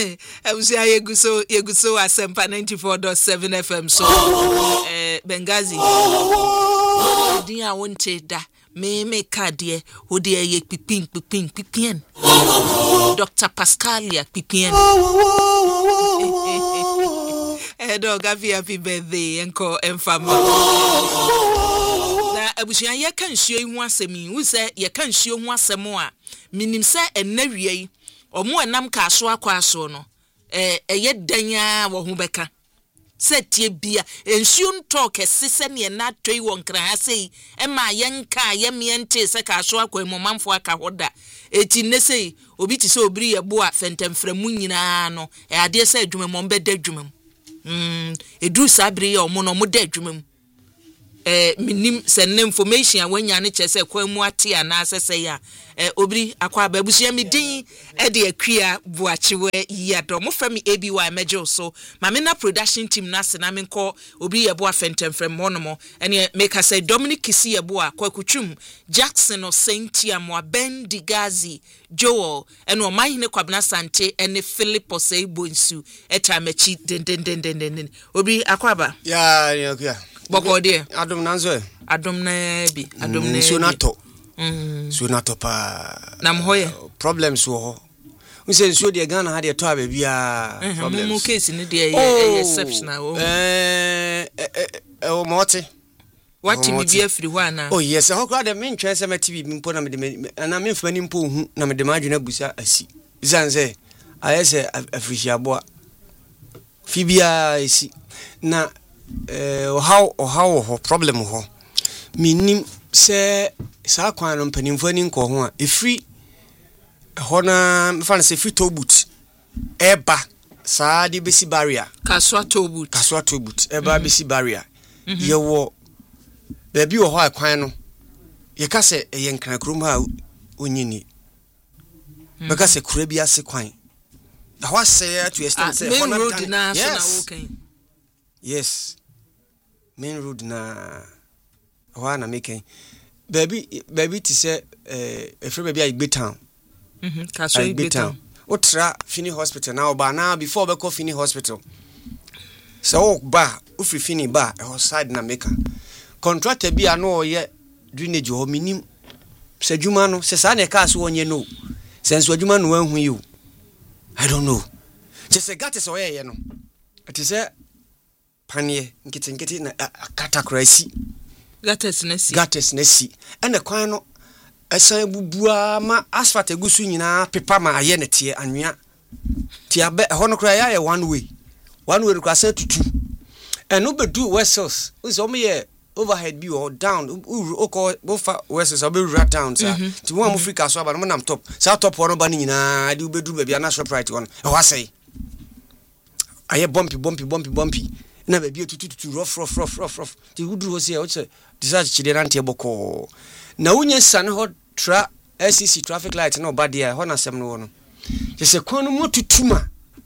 Abusia yeguso asempa 94.7 FM so Benghazi dia wonte da me kadie hodi ye pipin Dr. Pascalia pipin dog happy birthday enko enfama na abusia ye kan hye hu asemi hu se ye kan hye hu asemo a minim se ennawie omo enam ka aso akwa aso no eye danya wo ho beka setie bia ensuo nto kese se ne na toi won kran ha sei e ma yenka ye miente se ka aso akwa momamfo aka hoda eti ne sei obi ti se obiri ye bo a fentemframu nyina no ade se adwuma mo beda adwuma edu sabri ye omo no mo da adwuma mu minim send information wanya ne chese kwa mu ate ana asese ya obiri akwa babusia mi din e de akua buachiwe yado mo fami ABY mejo so mamina production team na se na menko obiri ye bo afentem from honomo ene make say Dominic Kisi ye bo akwakutum Jackson o Saintia mo Ben Digazi Joel ene o mahine kwabna sante ene Philip Oseibo nsu etamachi den obiri akwaba ya boko de adom nanzo adom na bi adom na sunato pa nam hoye problems wo unse nsuo de Ghana ha de to abia problems mu case ni de exceptional o moti what me be afri ho ana oh yes ho kra de men twese ma TV mpo na me de na me mfa ni mpo hu na me de ma adwena busa asi zanze ayese afrisiaboa fibia esi na how problem ho minim se sa kwan no mpanimfo ni nko ho a efri ho na mfa na se free tobut eba sa di besi barrier kaswa tobut eba besi barrier ye wo baby wo ho akwan no ye ka se ye nkran krom ha onyini beka se kura bi ase kwan da ho se to extend se ho na yes main road na wana making baby ti say efre baby Igbe town kaso Igbe town otra Fini hospital now ba na before be call Fini hospital so ba ufri Fini ba e side na maker contractor bi ano ye drainage ho minim se djuma no se sa na ka so onye no sense adwuma no anhu yi I don't know just got so ye no it is panie nkiti na katakrasi gates na si ene kwan no esan bubua ma asphalt egusu nyina pepa ma aye ne tie anwea tie abe ho no kra ya one way kra sa tutu eno bedu vessels so me ye overhead bi or down oko bofa vessels obe run down sa ti mo Africa so aba no nam top sa top ho no ba nyina de bedu ba bia na shoprite one e ho asai aye bumpy na baby tutu rough ti hudru hose o che discharge chide na ntie boko na unye san ho tra SCC traffic light na obadia ho na sem no no je se kwanu mo tutuma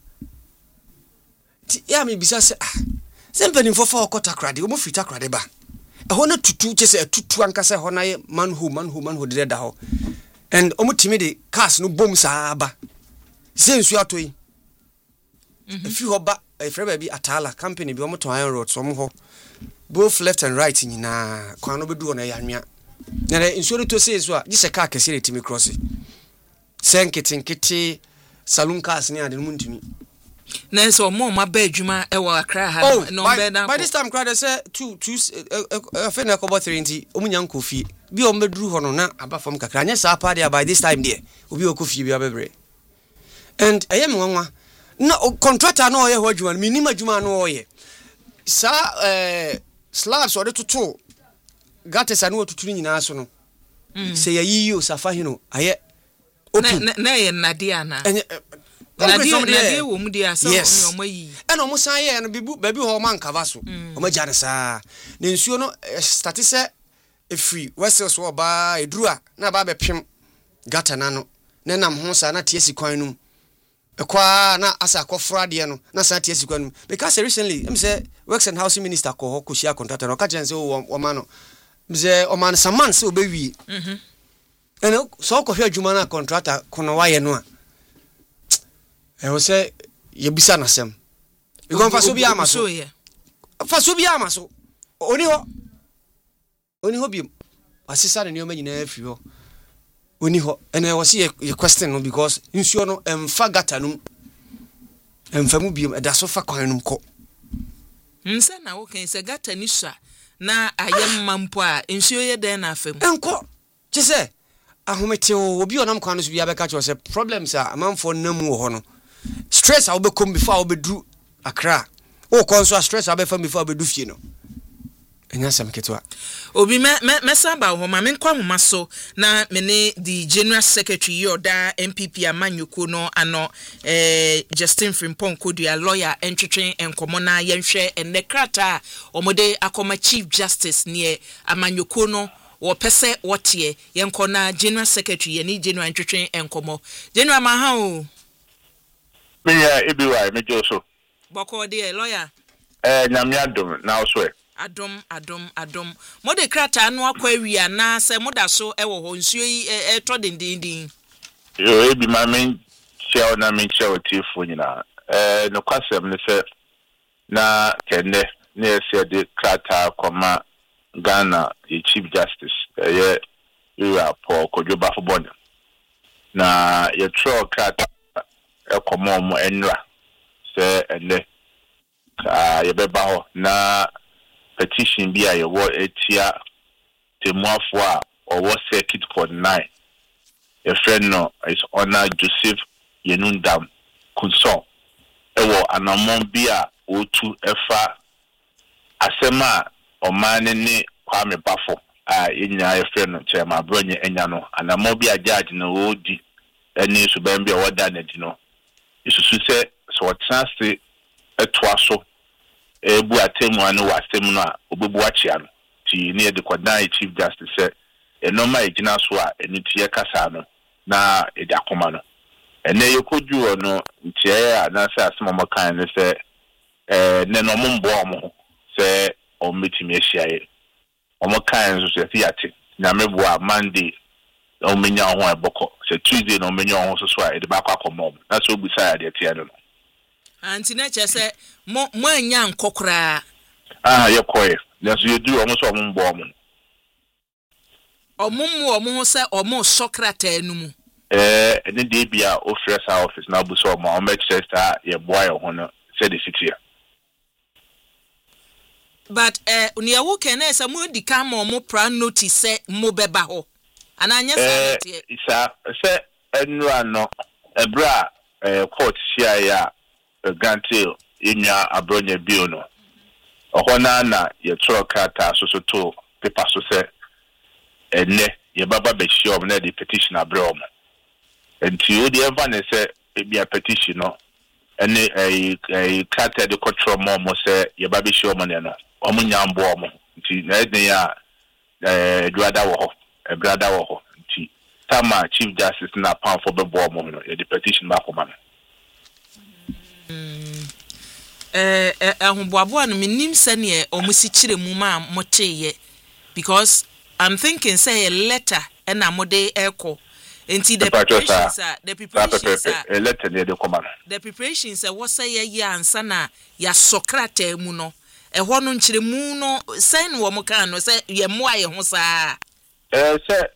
ti ya me bisa se sempani fofa okota krade o mo fita krade ba e ho na tutu je se tutu ankasa ho na ye manho de da ho and o mo timi de cars no bom sa ba se nsu atoyi if you hoba efre baby atala company bi omo to iron road so mo ho both left and right nyina kwan no bedu na ya nwea na insure to say so a gise car kese re timi cross senkete saloon cars ni ade no ntimi na so mo ma ba adwuma e wa Accra ha no be na by this time crowd say two afena about 30 omunya nkofi bi o meduru ho no na abafom kakra anya sa pa dia by this time there obi okofi bi abebre and ayem nwanwa na contractor no ye ho adwuma minima adwuma no oye sa slabs ode tutu gates anu tutu nyina so no se yayi o safa hino aye open na ye nade ana nade wo mu dia so o mayi ena o musan ye no bibu baby ho man kava so o maja ne sa na nsuo no start se efri wessels wo ba eduru na ba bepem gata na no na nam ho sa na tie sikwan num ekwa na asa kofra de no na sa tie sikwan num because recently em say works and housing minister ko share contractor no ka jense o ma no mze o man saman se obewie eno so ko hwe adwuma na contractor kono wa ye no a e wo say yebisa nasem you go faso bi amaso faso bi amaso oni ho bi asisa ne nyoma nyina afi ho oni ho ene wo se ye question no because nsuo no emfa gata no emfa mu bi da so fa kwan no ko nse na wo kan se gata ni sua na ayem mampo a nsuo ye den na afem enko chese ahomete obi onam kwan no so bi abeka cho se problems a amanfo namu wo ho no stress a wo be come before wo be dru Accra o konso stress a be fam before wo be du fie no enya sam ketwa obi me ba ho ma me nkwa homa so na me ne the general secretary yoda MPP amanyoko no ano Justin Frimpong Kodua lawyer entwetwen enkomo na yenhwe enekrata omode akoma chief justice ne amanyoko no wo pese wotie yenko na general secretary ye ni general entwetwen enkomo general maha o me ya ebiwa me joso boko de lawyer nyame adom na so adom mode krata no akwa awia na se moda so ewo ho nsuo yi to dindindin yo ebi ma men share na men share tifo nyina no kwasem ne se na kenne ne se de krata koma Ghana the chief justice ye Paul Kojoba Fobona na ye tro krata ekoma mo enra se ene ye beba ho na petition bi a ye wo etia temuafo a owo circuit code 9 a friend no is honor Joseph Yenundam Kunso ewo anamon bi a otu efa asema omane ni Kwame Bafo a enya e friend no chema bronye enya no anamon bi a judge no odi eni so ban bi a woda na di no isusu se so transit etwa so ebu atemu anu wasem no a obebu achia no ti ne de kwadan chief justice say enoma egina so a enitie kasa no na edi akoma no ene yekoju no ntie a na say asemo kan ne say ne no mombo omo say o metimi ahia omo kan so say fiate na mebu a Monday o menya ho eboko say Tuesday no menya ho so a edi ba kwa akoma na so obisa ya de tie no anti na chese mo anya nkokora ye koye na so yedu omo so omo mbo omo se omo sokrata anumu ene de bia office na bu so omo Manchester ye boy ho no said the city but unia wo kene se mo di ka mo pra notice se mo beba ho ananya se tie isa se enra no ebra court sia ya Gantil inya abronya bio no ohona na ye tro kata so to paper so se enne ye baba be sure na the petition abrom enti o de ever ne se be a petition no ene a kata de control mo se ye baba sure mo ne no omunya mbo mo nti na eden ya duada wo e brada wo nti tama chief justice na pan for be bo mo no ye the petition ba koma no ahumboabo no minim sene omusi kire mu ma moteye because I'm thinking say a letter and amode eko enti the preparations a letter near the command the preparations what say ye ansa na ya sokrata mu no ho no nkire mu no sen wo mo kan no say ye mo aye ho saa say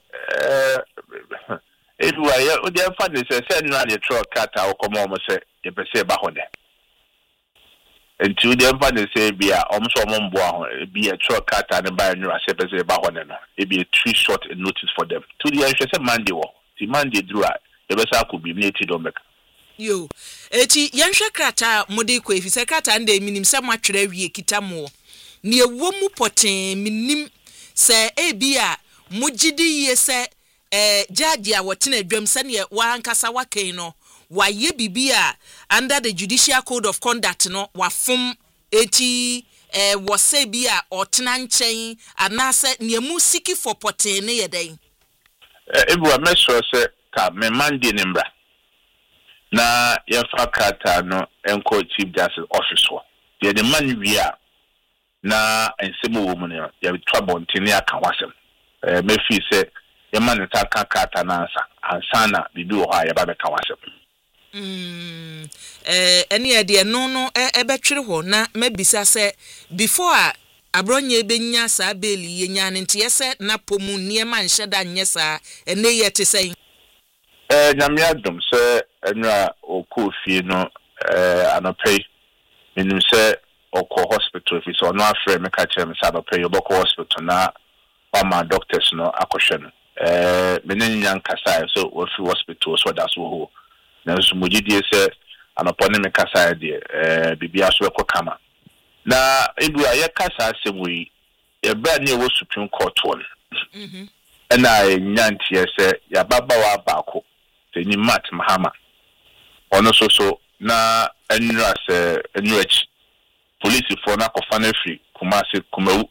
edwa ye o de fa de say no na tro kata o komo mo say ye pese ba ho de enti o de fa de say bia o mo so mo mbo ho bia tro kata ne ba nyu ase pese ba ho ne no e be too short a notice for them to the say Monday wo ti Monday dru a ye be sa ko bi na ti do meka yo eti yenhwe krata mode ko efi se krata nda minim se mo atwere awie kita mo ne ewo mu poten minim se ebia mugidi ye se judge a wotena adwam se ne wa ankasa wakan no waye bibia under the judicial code of conduct no wafom eti wose bia otena nchen anase ne mu siki for poten ne yeden ebua mesho se ka me Monday nimbra na yefa kata no enko chief justice office ho ye de man wia na ensemo wo mu ne ye trouble ntini aka wasem me fi se ye man ta kata na ansa na bibi wo ha ye ba be ka wasem ɛne ɛde no ɛbɛtwere hɔ na mabisa sɛ before a abronye benya saa beli yenya ne ntie sɛ na pomu niema nhyɛ da nyɛ saa ɛne yɛ te sɛ nyame adom sɛ enra okofie no anopɛ menim sɛ okɔ hospital fi so no afrɛ me ka kyerɛ me sɛ anopɛ yobɔkɔ hospital na ma doctors no akɔhwɛ no menen nyan kasa so wofi hospital so da so ho na nso mogidie sɛ anopɔ ne me kasa de bibia so ekɔ kama na ebu aye kasa asɛm yi eba ne wo supreme court won na nyantie sɛ ya baba wa baako teni Matt Mahama ono so na enura sɛ enurachi police for na kofa na free Kumasi Kumawu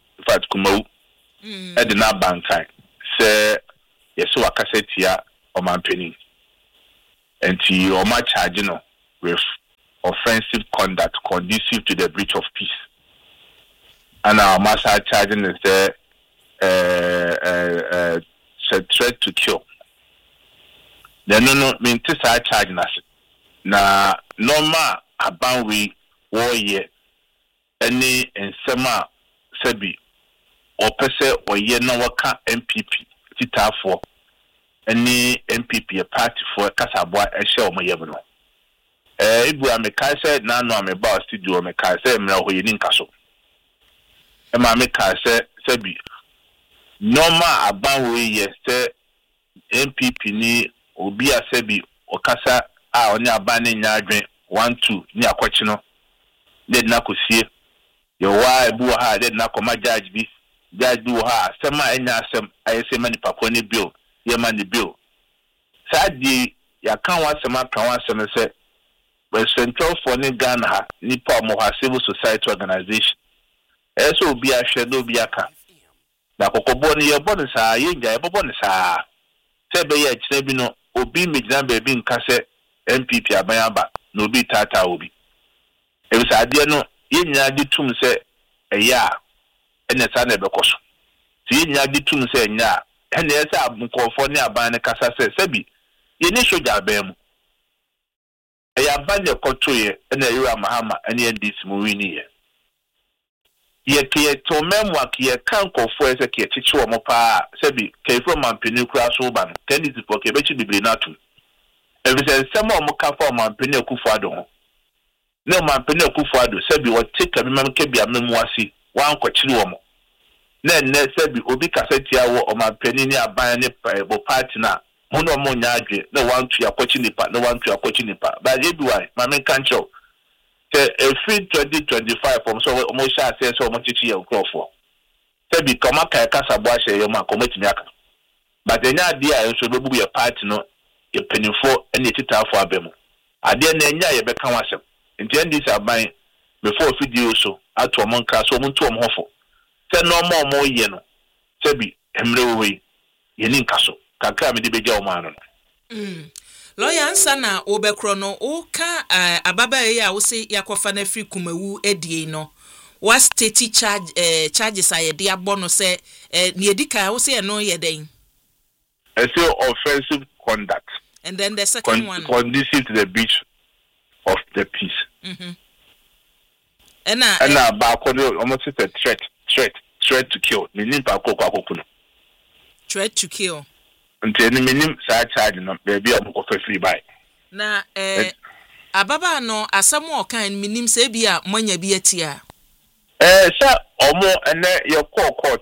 edina bankai sɛ yeso wakasetia omampeni enti o ma charge no with offensive conduct conducive to the breach of peace. And our master charging is the threat to kill. Then no mean to start charging us. Na normal about we war year any and sema sebi or pese or ye no waka MPP tita for any MPP a party for Kasabwa and shell my yevno. Ibu amekai sɛ na no ameba studio amekai sɛ mra ho yini nkaso ma amekai sɛ bi normal aban we ye sɛ MPP ni obi a sɛ bi okasa a oni aban ne nya adwen 1-2 ni akɔkye no de na kosie yo wa ebu ha de na koma judge bi wo ha asɛm a enya asɛm ayese mani pako ne bill ye mani bill sa di ya kan wa asɛm aka wa asɛm sɛ Central for Ghana, Nipa Moha Civil Society Organization. So be a shadow be a camp. Na kokoboni ye bonisa, yenga ye bonisa. Sebe ye chnebino, obi mijambe bin kase MPP abayaba, no bi tata obi. Ebi sa adia no, yenya di tum se ya, ene sa na bekoso. Si yenya di tum se nya, ene sa nkofo ne aban ne kasa se sebi, ye ni soja abemu. Ya banye kotoye ene yura Mahama ene ndisi muwini ye ke to memwa ke kan kofo ese ke chichi wo mo pa sebi ke from mampeni kura so ba no candidate for ke bechi bibiri na tum ebi se sema o mo ka for mampeni akufo ado ho na mampeni akufo ado sebi wo take bi mem ke bia mem wasi wan kwachiri wo mo na ne sebi obi kasetia wo o mampeni ni aban ne bo party na Mono mo nyadwe na want to akwachi nipa na want to akwachi nipa but everywhere my main control say free 2025 from so mo sha say so mo chichi ya krofo say bi kama kai kasa bo ahye yo ma komati aka but enya ade a so bebu ya party no ye penifo ene titafo abemu ade na enya ye beka wasem nti ndi saban before video so ato mo nka so mo nto mo hofo say no mo ye no say bi emre we ye ni nkaso kakra me de beja o ma no lawyer ansa na obekro no o ka ababaye ya wo se yakofa na free Kumawu edie no was state charges aye de abo no se ne edika wo se no ye den offensive conduct and then the second one conducive to the breach of the peace and ba ko almost a threat to kill meaning pa ko no threat to kill until the minimum charge no baby am ko free buy na ababa no asamo kan minim se bia manya bi atia sir omo ene ye court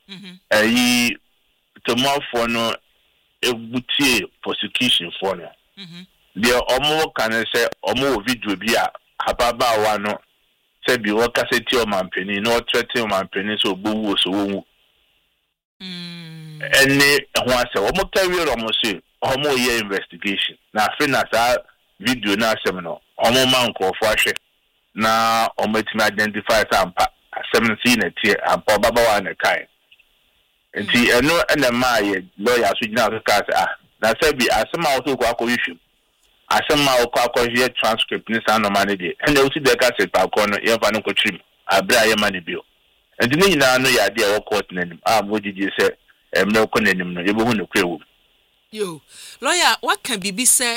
yi tomafo no ebutie prosecution for no de omo kan se omo video bi a ababa wa no se bi wo kaseti o mampeni no threaten o mampeni so bowu so wo ene ho ase omo carry omo se omo ye investigation na afi na sa video na asem no omo man krofo ahwe na omo timi identify sampa asem si na tie ampa baba wa na kai nti eno ene ma ye lawyer so gina so ka na se bi asem a wo ko akọhwehwem asem a wo ko akọhwe transcript ni sa no ma ne de ene wo ti de ka se pa ko no ye fa no ko trim abra ye ma ne bio nti ni nyina no ya de wo court nanim mo gigi se emre ko nanim no ye bo hu ne kwaewu yo lawyer what can be said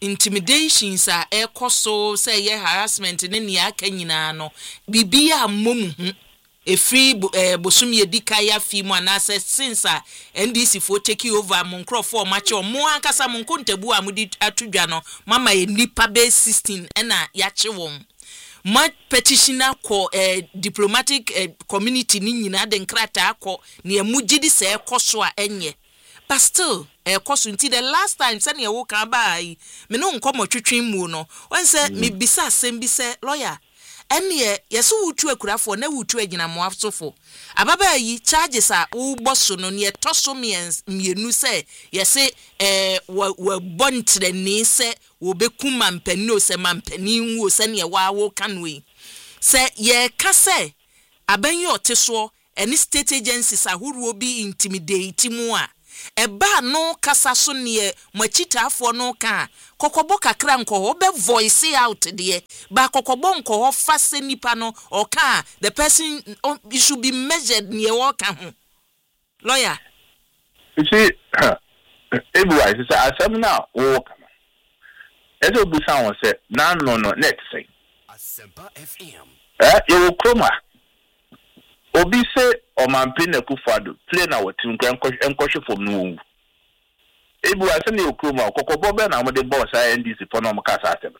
intimidations a ekoso say ye harassment ne ne aka nyina no bibia mmom hu efri bosum ye dika ya fi mu anase since a NDC for take over monkrofo mache mo ankasa monkontabu amudi atudwa no mama ye nipa be 16 na yache won ma petitioner ko diplomatic community ni nyina de nkrata akọ ne amugidi se ekoso a enye but still ekoso nti the last time say ne wo kan bai me no nkomo twetwen mu no won say me bisa asem bi say lawyer ene yeso wutu akurafo na wutu agina mo afsofo ababa yi charges a wo boso no ne toso mienu say yese wo bontre ni say wo bekuma mpani o se mampani nwo se ne wa wo kanwe se ye ka say abanyi oteso any state agencies ahuru bi intimidate mu a eba no kasa so ne machitaafo no ka kokobo kakra nko be voice out there ba kokobo nko fa se nipa no or ka the person it should be measured near work ho lawyer you see everybody say asem na work ezo bu sound say na no net say Asempa FM you kroma obi se omampe na kufado play na watim enkohwe fom no ebu ase na okroma kokobo be na mo de boss NDC for no mo kasa atem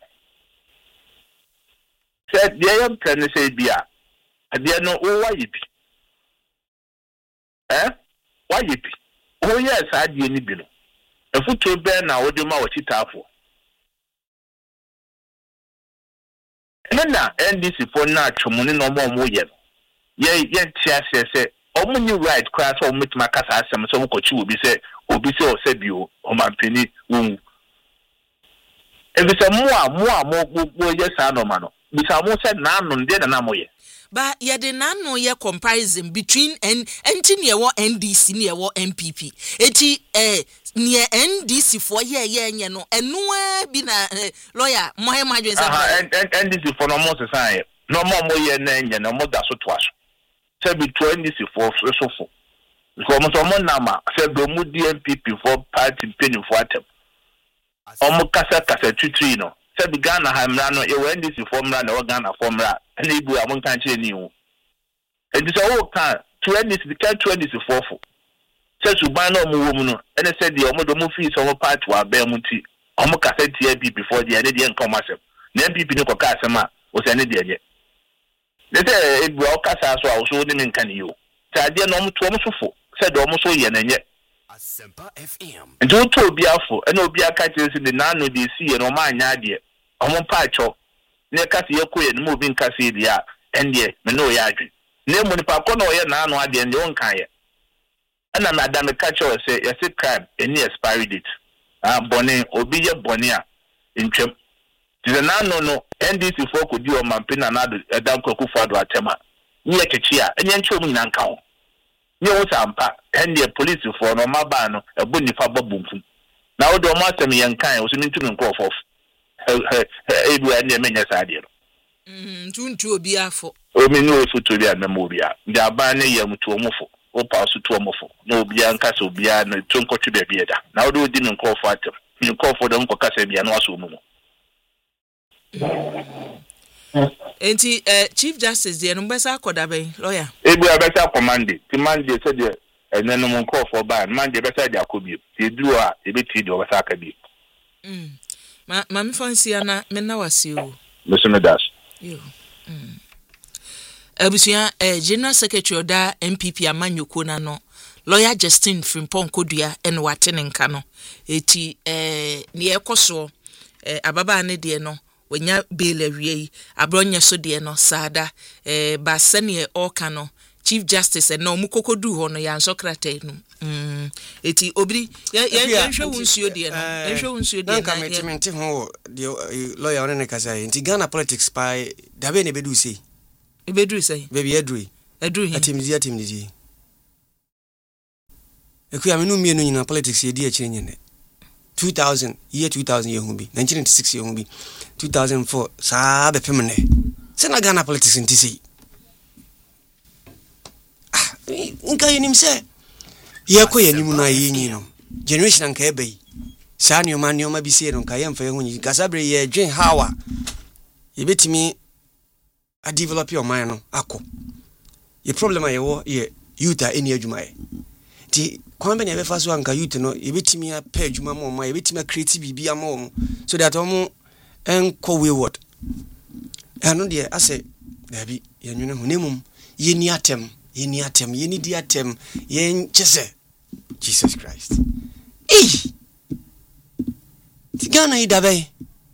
se de yam plan se bia ade no o wayipi wayipi o yes ade ni bi no efuto be na wo de ma wachitafo na NDC for na twomuni no mo ye ye tia se omo ni right class o metima kasa asem so ko chi obi se o se bio o mampeni wu ebisa mo ye sa no ma no bisa mo se na no nde na mo ye ba ye de na no ye comparison between enti ne wo NDC ne wo MPP eti ne NDC for ye nye no enu bi na lawyer mo he madwen sa NDC for no mo se san no mo ye na nye no mo da so to aso se bi to NDC for so for because mo na se do mu DMPP for party penny for atem omo kasa tutui no se bi Ghana ha mra no e NDC for mra na Ghana for mra na ibu amon kan che ni wo e di so wo kan to NDC ka to NDC for se suban na omo wo mu no ene se di omo do mu fi so mo party wa ba mu ti omo kasa tie bi before di ene di en come asem na MPP ni ko ka asem a o se ne di enye ne se ebu o kasa so a o so ni nkan yo ta de na omo to omo sofo se do omo so ye na enye Asempa FM nti to obi afo ene obi aka tire se de na no de si ye no ma anya de omo pa acho ne kase ye koye no obi nkase de a ende me no ya adwe ne mo ni pa ko no ye na no ade ende won kan ye ana na da me ka cho se ye se crime any expiry date boni obi ye boni a ntwem ti na no NDC for ko di o mampina na da nkoku fado atema ye kechi a enye ntwom nyina nka ho nye wo sampa ende police for no maba no ebo nifa babumfu na wo do mo asem ye nkan wo so ntumi nkofo ebu ende menya saade no tuntu obi afo o me no foto bi na mo bia ndi aba ne ye mutu omofo o pa so tu omofo na obi anka so obi na tonkotu be bi eda na wo do di nkofo atem nkofo do nko kasa bia na waso omumu enti Chief Justice de no besa akoda ben lawyer ebu abesa commande ti mande se de enenu nkofo ba mande besa de akobi ti duru a ebeti de obesa aka bi ma mi fancy ana me na wase o Mr. Das yo abusia General Secretary oda MPP amanyoko na no lawyer Justin Frimpong Kodua en watene nka no eti ne ekoso ababa ne de no wanya bail awie abronya so de no sada ba sene oka no Chief Justice no mukokodu ho no ya nsokrata no eti obiri ya hwe wonsuo de no ya hwe wonsuo de na commitment ho de lawyer one ne kasa enti Ghana politics by dabe ne bedu sei ebedu sei baby edru atimdi ekuya menu mienu nyina politics ye di akire nyene 2000 ye hu bi 1996 ye hu bi 2004 saa be pemne se na Ghana politics nti sei nka yenim se ye ko yenim na ye nyi no generation anka ebe saa nneɛma bi sei no nka yɛmfa yɛho nyi kasa bere yɛ dwen how a yɛbɛtumi a develop your mind no akɔ yɛ problem a yɛwɔ yɛ youth a ɛni adwuma yɛ nti kwan bɛ ne yɛbɛfa so anka youth no yɛbɛtumi apɛ adwuma ma ɔma yɛbɛtumi a create biribi ama ɔmo so that ɔmo ɛnkɔ wayward ɛno deɛ asɛ daabi yɛnwene ho nemum yɛni atɛm yɛni di atɛm yɛnkyɛ sɛ Jesus Christ Tigana yi dabe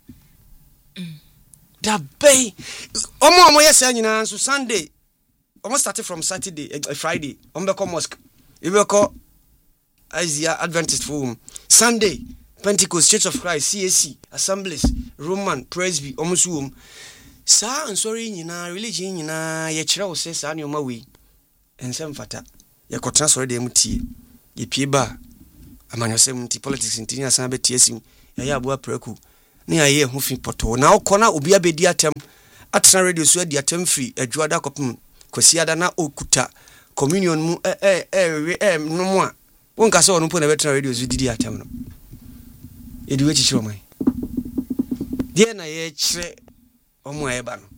omo yesa nyina so Sunday omo started from Saturday Friday omo be come mosque e be call Asia Adventist Forum Sunday Pentecost Church of Christ CAC Assemblies Roman Presby omo suom sa ansori nyina religion nyina ye kire wo se sa ne oma we ensem fata ye kotena sori de mutie ye pie ba amanyosem nti politics nti nya san be tiesim ya aboa praku ne aye ho fi poto na okona obi abedi atem atena radio so adi atem free adwada kopem kwasiada na okuta communion mu no mu a wonka se ono po na betena radio so didi atem no edi we chichiro mai die na ye kire omo eba no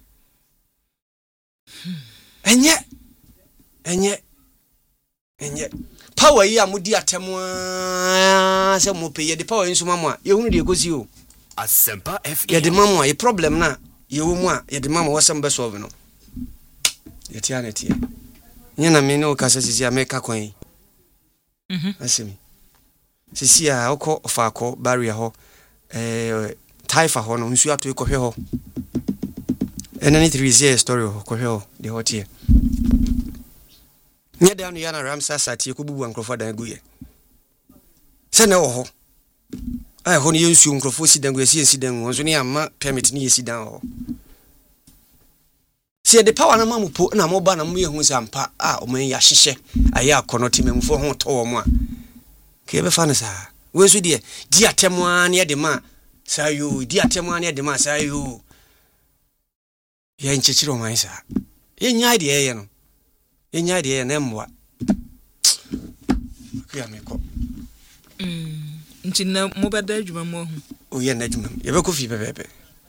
enye power yi amudi atemu se mo peye de power nso mamu a ye hunu de ekosi o Asempa FM ye de mamu a ye problem na ye wo mu a ye de mamu wasem be solve no ye tia na tia nyana me ne o kasa sisi America kwan asemi sisi a okọ ofa akọ barrier ho taifa ho no nsu ato ekọhwe ho enani 3 years story ho kọhwe ho de ho tie nye da no yana Ramsa sati ekububu ankrofo dan guye se na wo ho ai ho ne yensu nkrofo si dan guye si dan wonso ne amma permit ne yesi dan ho se de power na mamupo na mo ba na mo yehu sampa o man ya hyehye aye akono timemfo ho to wo mo a ke be fa ne sa we so de di atemu an ye de ma sa yo di atemu an ye de ma sa yo ye nchechiro man sa ye nya de ye no enya de na mwa kuya meko nti na mo beda adwuma mo hu o ye na adwuma ye be ko fi bebebe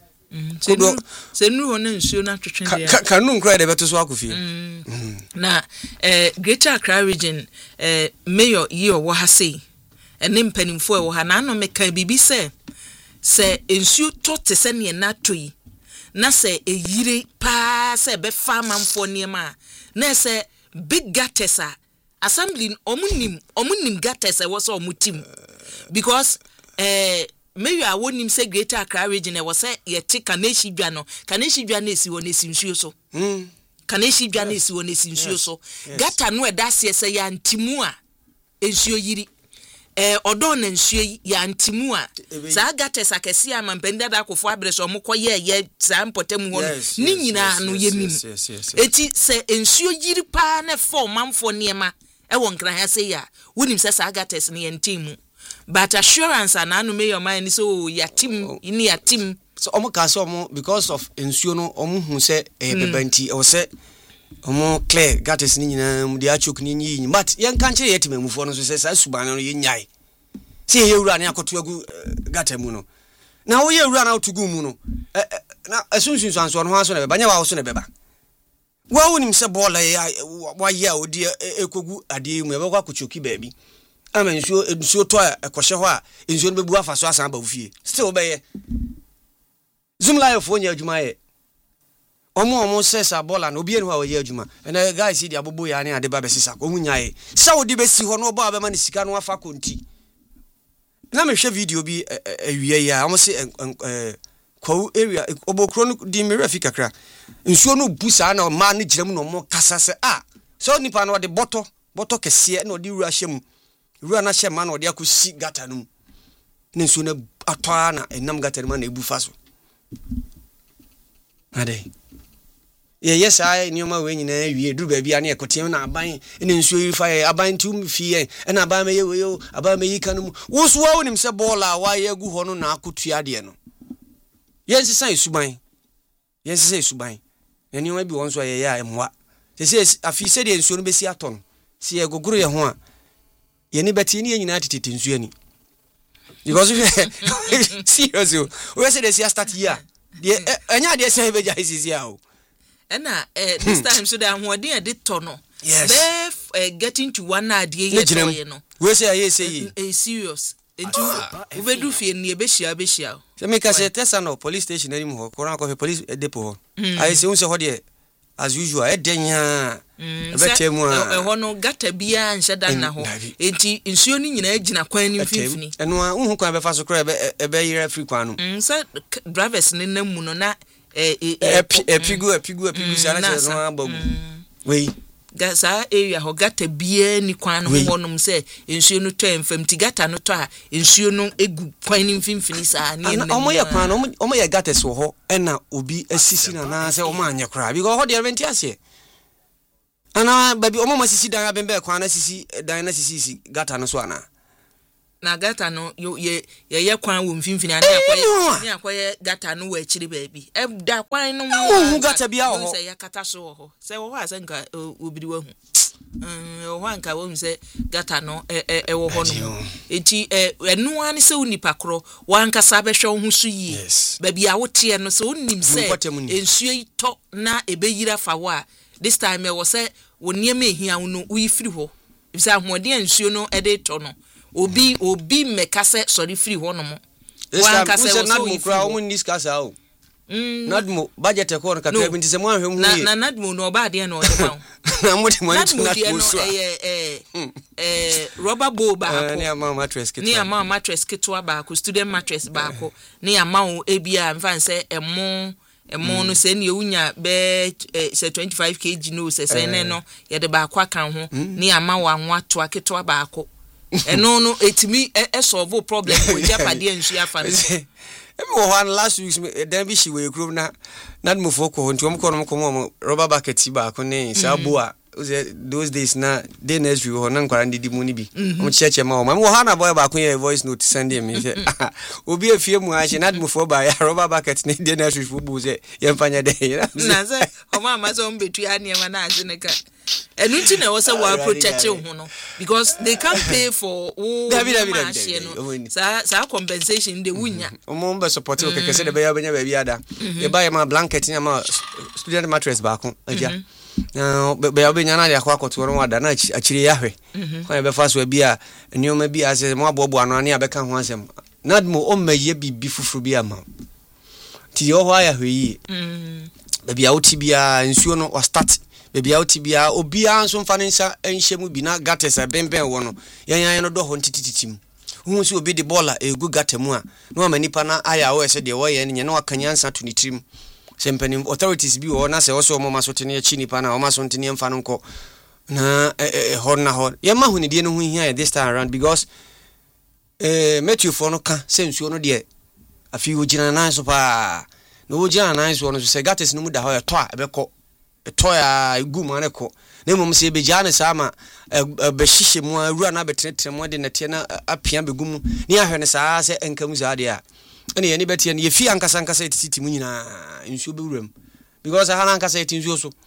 se nuru ho na nsuo na twetwe de kanu nkra de beto so akofi na Greater Accra region mayor yi o wo ha sei ene mpanimfo e wo ha na no meka bibi se nsuo to te se ne na toyi na se eyire pa se be fa manfo niema na se big gutters assembly omunim gutters was omutim because maybe I won't say Greater Accra region was say ye take Kaneshi dwa na esi won esi nsuo so Kaneshi dwa na esi won esi nsuo so gutter no eda se ya ntimu a ensuo yiri odo na nsuo ya antimu a sa gutters akese amampenda da akofo abreso omokoye ye sa mpotem ho ni nyina no yenim eti se nsuo yiri pa na fo manfo niema wo nkra ha se ya wonim se sa gutters ne yentimu but assurance ananu me your mind so ya team ini ya team so omo ka se omo because of nsuo no omo hu se bebanti o se omo clear gutters ni nyina mu de achok ni nyi but yen kan kire yetimamufo no so se sa suban no yenyai se ye wura ne akoto agu gutter mu no na wo ye wura na otugu mu no na asunsun sanso no haso na be banya wa so na be ba wa wonim se bola ya wa ya odi ekogu ade mu e be kwa kochoki baabi ama nsuo to ekwohye ho a nsuo no bebu afa so asan ba ofie still be ye zoom live fo nya adwuma ye omo sesa bola na obi enu ha oye adwuma na guys di abobo ya ne ade ba besisa ko munyae sa wodi besi ho no ba ma ne sika no afa konti na me hwe video bi awie ya omo se kwa area obokro no di me rafika kra nsuo no busa na ma ne giram no mo kasa se so nipa no de boto kese na odi wura hyem wura na hyem ma na odi akosi gata no ne nsuo na atwa na enam gata no ma na ebu faso ade yes I nyoma we nyina wie duru ba bia na ekotem na aban ene nsuo yi fa aban tum fie na aban me ye we yo aban me yi kanum wo so wa wonim se bola wa ye gu ho no na akotua de no yensisa esuban na nyoma bi won so ye ya emwa se afi se de nsuo no besi aton se ye gogoro ye ho a ye ni beti ni ye nyina tititi nsuo ni because seriously we say this year start year the anya dey say be jai o and this time so that hoden dey to no yes getting to one idea here no we say serious into we do fie ni e be hia say make say tesa no police station any mo koran ko police depot I say un say ho dey as usual edenya betemu a ho no gata bia nhye dan na ho enti nsuo ni nyina agina kwan ni mfimfini eno a hu kwan be fa so kra be yira free kwan no say drivers ni namu no na epigu sana che no abagu we gasa area ho gata bia ni kwan no ho no say nsuo no to emfam ti gata no to a nsuo no egu kwan ni mfimfini sa ni en omo ye kwan no omo ye gata so ho ena obi asisi na say omo anya kra because ho de rent ase ana baby omo masisi dan abembe kwan na sisi dan na sisi gata no so ana na gata no ye kwan wo mfimfini ani akoye gata no wo akiri baabi da kwan no wo gata bia ho se ya kata so ho se wo ha se nka obidi wa hu wo anka wo se gata no wo ho no enti enu ani se unipa kro wo anka sa behwe wo hu so yi baabi a wo tie no se onim se ensuo ito na ebeyira fa wo a this time wo se wo niam ehia wo no uyi firi ho bisa ahoden ensuo no ede to no obi mekase sorry free ho no mo wanka se nadmo kra o mun discuss o nadmo budget e ko no kakra binti se mo ahwe mu na nadmo no ba de no o de ma na mo de mo nadmo so rubber bowl ba ko ni ama mattress kit ni ama mattress kit wa ba ko student mattress ba ko ni ama o ebia mfa se emo no se ni ewunya be se 25 kg no se ne no ye de ba kwa kan ho ni ama wa nwa to aketo ba ko no etimi solve problem with japade ensu afa no emo one last week then be she we group na mo foko nti mo ko rubber bucket ba ko ne sabo a those days na day next week ho na nkwara ndidi mu ni bi mo cheche ma mo ha na boy ba ko ye voice note send me say obi afie mu a she na mo fo ba ya rubber bucket ne day next week bu say ye mfanya dey na say o ma ma so mbetu ya ne ma na azineka enunti na wose wa protect ho no because they can't pay for sa compensation de wunya omo mbe support o keke se de be ya benya ba bi ada e ba ya ma blanket ni ma student mattress ba ko aja na be ya benya na ya kwa koto no wada na achiri ya hwe kwa be fa so bi a enioma bi ase mo abobo ano ne abeka ho asem nadmo o maye bibi fufuru bi ama ti yo ho ya hwe yi be bia oti bia nsuo no o start bebi auti bia obi anso mfa ne nsa enhyemu bi na gatesa benben wo no yan no do ho ntititim hu so obi de bola egu gatemu a no amanipa na aya wo ese de wo ye ne na wakanya nsa to ni trim sempani authorities bi wo na se wo so mo maso tene achi nipa na wo maso tene mfa no nko na ho na ho ye ma hu ne de no hu hia this time around because Matthew for no ka sensuo no de afi wo gina na so pa no wo gina na so no se gates no mu da ho ye to a ebeko toya iguma ko na mum se be jane sama be hihye mu awura na betenetere mu de nete na apia begum ni ahwe ne saa se enkamu za de a ene ye ni betie ne ye fi ankasa etiti mu nyina nsuo be wuram because ha na ankasa eti nsuo so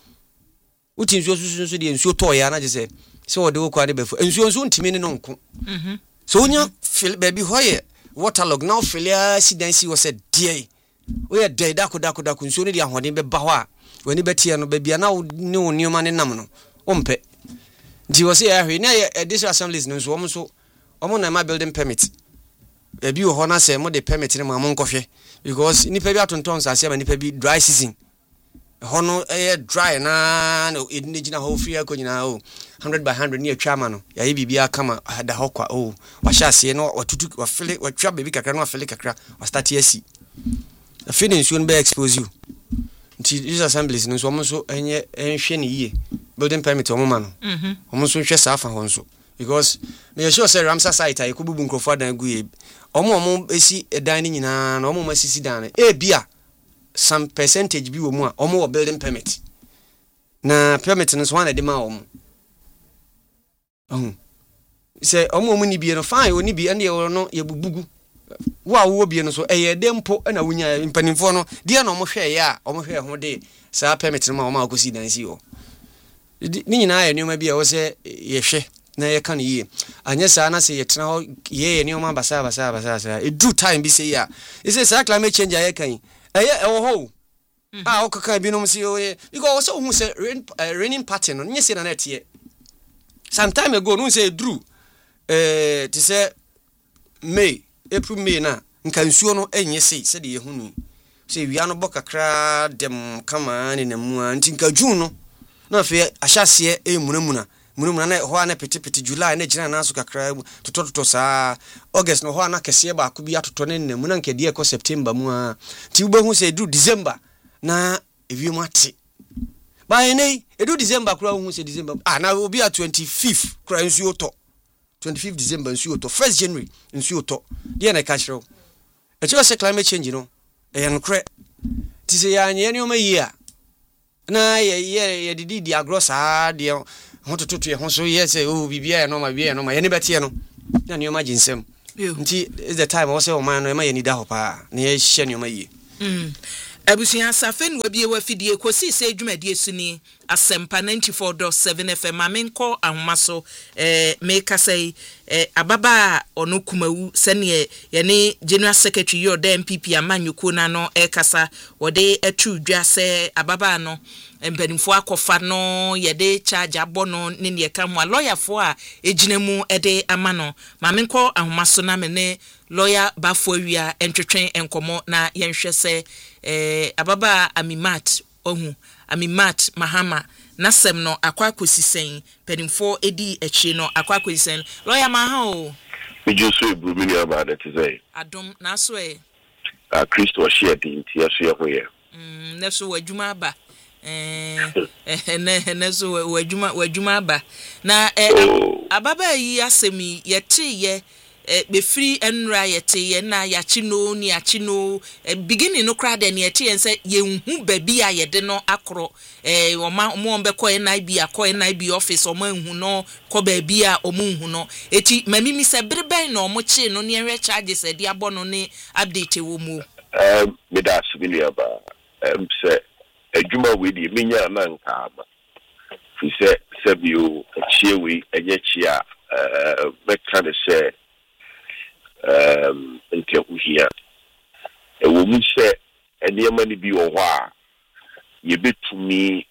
uti nsuo so de nsuo toya na je se wo de wo kwa de befu nsuo ntimi ne no nko so onya feel baby hoye waterlog now filia sidansi wo se die we de dako nsuo ne de ahoden be ba ho a wani betia no babia na ne onioma ne nam no ompe ndi wo se ya hwe na district assemblies no so omo na ma building permit ebi wo ho na se mo de permit ne ma mo nkɔhwe because nipa bi atonton sa se ma nipa bi dry season ho no dry na no edine gina ho free akonyina 100 by 100 ne atwa ma no ya ye bibia kama da ho kwa wa sha se no watutu wa fele wa twa baby kakra no wa fele kakra wa start yesi the feeling soon be expose you these assemblies no so so enye enhwe ne yie building permit omo ma no omo so hwe safa ho nso because me sure say Ramsar site ay ko bubu nkrofo dan guye omo esi dan ni nyina na omo masisi dan e bia some percentage bi wo mu a omo wo building permit na permit no so wan de ma omo say omo ni bi no fine oni bi ene ye no ye bubugu wa wo bi no so eye dempo na wunya mpanimfo no de na omo hwe ya omo hwe ho de sa permit no ma omo akosi dan si o ni nyina ya nyoma bi a wo se ye hwe na ye kan yi anya sa na se ye tena ho ye ne o ma basa e do time bi say ya e say sa climate change ye kan e ho o kaka bi no si o because so hu say raining pattern no nye say na tie some time ago no say drew to say April May na nka nsuo no enye say de ye hu ni say wia no bokakra dem kama ne namu anti nka June no na fe ahyase munamuna na ho na pete July na gina na so kakra toto saa August no ho na kese ba ko bi atoto ne namu na nka die ko September mu a ti wo hu say do December na ewie mu ate ba ene edu December kura hu say December na obi a 25th kura nsuo to 25th December nsuo to 1st January nsuo to die na ka kyerɛw e che say climate change no e no kre ti say ya nye ne o ma yi a na ye didi agro saa de ho tototo ye ho so ye say oh bibia no ma bibia no ma ye ne bete no na ne o ma ginsem nti is the time o say o man no e ma ye ni da ho pa na ye hye ne o ma yi Abusia Safen wabie wafidie kosi se dwumadie suni Asempa 94.7 FM amenko ahomaso make say ababa ono kumawu sene ye ne general secretary yo da MPP amanyuko na no kasa wode atu dwa se ababa no mpanimfo akofa no ye de charge abono ne ne ka ho lawyer fo a ejinemu de ama no mamenko ahomaso na me ne lawyer bafo awia entwetwen enkomo na yenhwe se ababa Amimat ohu Amimat Mahama nasem no akwakosisen penimfo edi echi no akwakosisen lawyer maha o mejuso ebrumini aba that say adom na so Christo share din ti aso ye hoye na so wadwuma aba na so wadwuma aba na ababa yi asemi yete ye be free enra yete ye na yachino ni yachino beginning no crowd and yete and say ye hu baby a yede no akro mo be ko NIB akọ NIB office o ma hu no ko baby a o mu hu no eti mami mi se breben no mo chi no ne enre charges e dia bono ne update wo mu me da sibilia ba se adwuma we di menya na nka ama fi se sebio chiewe enye chia be kan se nke uhia ewo mu se enema ni bi wo ho a ye betumi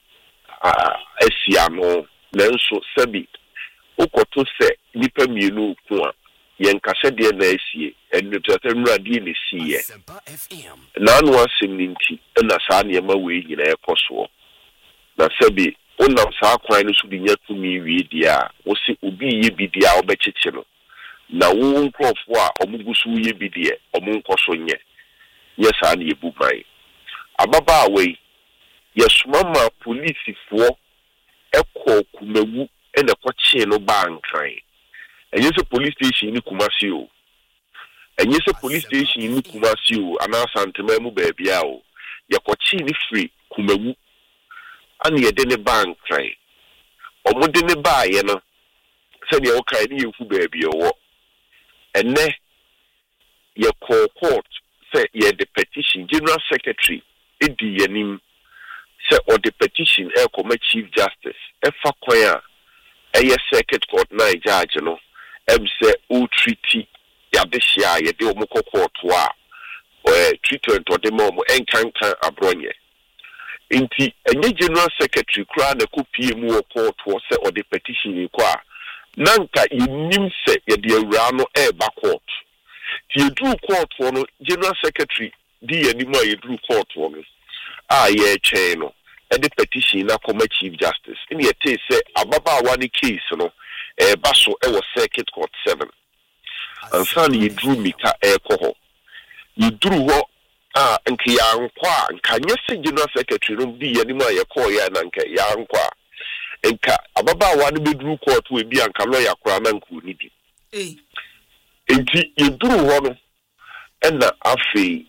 asia no lenso sebi ukoto se nipa mienu ku a ye nkase de na asie enu tete nura di ne siye na anu asem ni nti na saa ne ma we nyina ekoso na sebi onam saa kwan no so bi nya tumi wie dia wo se obi ye bi dia obecheche no na wo nkrofo a omugusu ye bi de omunkoso nye yesa na yebu mai ababa awei yesuma ma police fo ekọ kumawu ene kwache no bankan enye se police station ni Kumasi o enye se police station ni Kumasi o ana santema mu ba bia o yakwache ni free kumawu ani ye de ne bankan omude ne ba ye no se ne o kai ni yefu ba bia wo ene ye court say ye the petition general secretary edi yanim say or the petition come chief justice efa kwaya eye circuit court na judge no say o treaty ya de hia ye de omko court wa treatment or the mom enkankan abronye inti enye general secretary kura na kopie mu court wo say or the petition kwa nanka yinim se ye de awura no eba court ti edru court for no general secretary di yanima yedru court for no ye chen no e de petition na come chief justice in ye say ababa wani case no eba so e was circuit court 7 and san yedru mika ekoho yedru ho nke ya nkwa nka nyese general secretary no di yanima ye call ya na nke ya nkwa enka ababa wani bedru court we bi anka lawyer kura na nku ni bi enti yedru ho no ena afi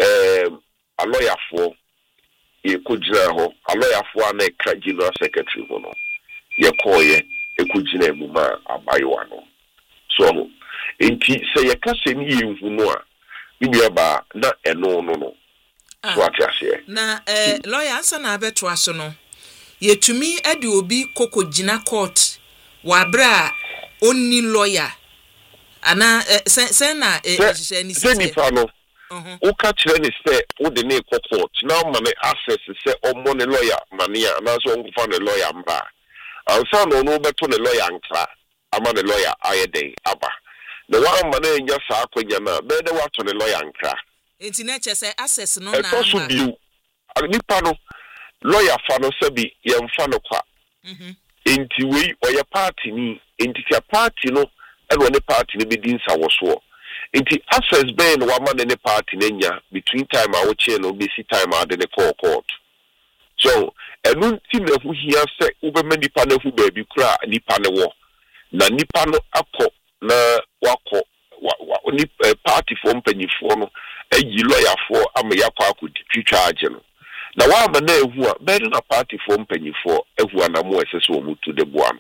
a lawyer for ye kujira ho a lawyer for na ka general secretary ho no ye koye ekujira mu ma abayo no so enti se ye ka se ni yehu no a bibia ba na eno no so atiase na lawyer ansa na abeto aso no yetumi ade obi kokogina court wa bra onni lawyer ana sen na ehye ni se nipa no o ka kire ni se o de ne court na ma me access se o mo ne lawyer mania na so on fa ne lawyer mba ansa no no beto ne lawyer nkra ama ne lawyer ayede aba na wa ma na nya sa akwanya na be de wa to ne lawyer nkra enti na che se access no na so biu nipa no lawyer fa no se bi ye mfa no kwa enti we oye party ni enti tia party no and when the party ne bidin sa woso enti access ben wa ma ne party nenya between time a wo che no be si time a de ne court so enu ti na hu hia se wo be ma nipa na hu ba bi kura nipa ne wo na nipa no akọ na wakọ ni party for mpanyifo no ayi lawyer for ama yakọ akodi charge no na wa ma na ehu a be na party for mpanyifo ehu na mo ese so mu to de boa no.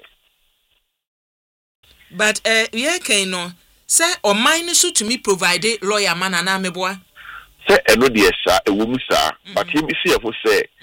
But ye can no say o mine so to me provide lawyer man na meboa say eno de sa ewu mu sa but him bi se say